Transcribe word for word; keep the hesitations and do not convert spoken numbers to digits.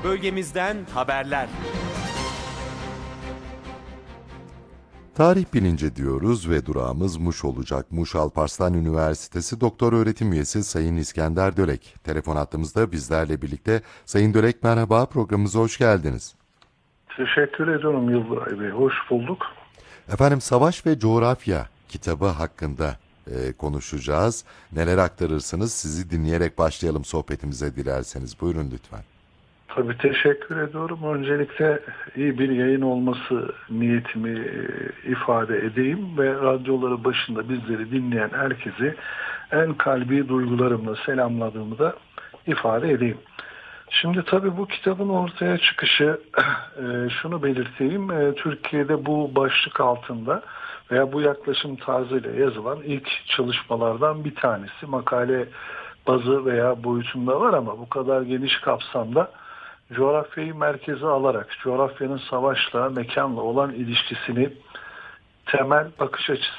Bölgemizden haberler. Tarih bilinci diyoruz ve durağımız Muş olacak. Muş Alparslan Üniversitesi Doktor Öğretim Üyesi Sayın İskender Dölek. Telefon hattımızda bizlerle birlikte. Sayın Dölek merhaba, programımıza hoş geldiniz. Teşekkür ediyorum Yıldıray Bey. Hoş bulduk. Efendim Savaş ve Coğrafya kitabı hakkında e, konuşacağız. Neler aktarırsınız? Sizi dinleyerek başlayalım sohbetimize dilerseniz. Buyurun lütfen. Tabii teşekkür ediyorum. Öncelikle iyi bir yayın olması niyetimi ifade edeyim ve radyoları başında bizleri dinleyen herkesi en kalbi duygularımla selamladığımı da ifade edeyim. Şimdi tabii bu kitabın ortaya çıkışı şunu belirteyim. Türkiye'de bu başlık altında veya bu yaklaşım tarzıyla yazılan ilk çalışmalardan bir tanesi. Makale bazı veya boyutunda var ama bu kadar geniş kapsamda coğrafyayı merkeze alarak coğrafyanın savaşla, mekanla olan ilişkisini temel bakış açısı